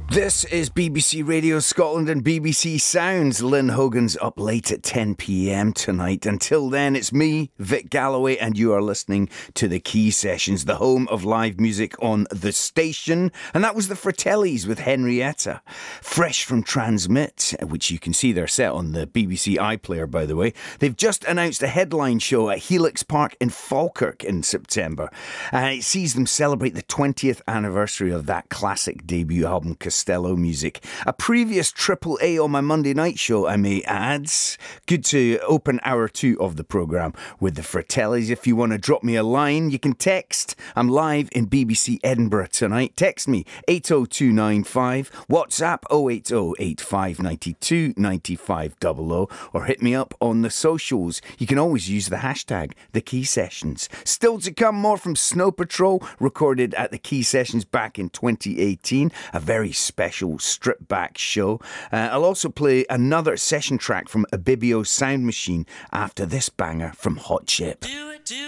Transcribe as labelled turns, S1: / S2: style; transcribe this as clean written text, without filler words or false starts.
S1: This is BBC Radio Scotland and BBC Sounds. Lynn Hogan's up late at 10 p.m. tonight. Until then, it's me, Vic Galloway, and you are listening to The Key Sessions, the home of live music on the station. And that was the Fratellis with Henrietta. Fresh from Transmit, which you can see they're set on the BBC iPlayer, by the way. They've just announced a headline show at Helix Park in Falkirk in September. It sees them celebrate the 20th anniversary of that classic debut album, Costello Music. A previous Triple A on my Monday night show, I may add. Good to open hour 2 of the programme with the Fratellis. If you want to drop me a line, you can text. I'm live in BBC Edinburgh tonight. Text me 80295, WhatsApp 08085929500, or hit me up on the socials. You can always use the hashtag The Key Sessions. Still to come, more from Snow Patrol, recorded at the Key Sessions back in 2018. A very special stripped back show. I'll also play another session track from Abibio Sound Machine after this banger from Hot Chip.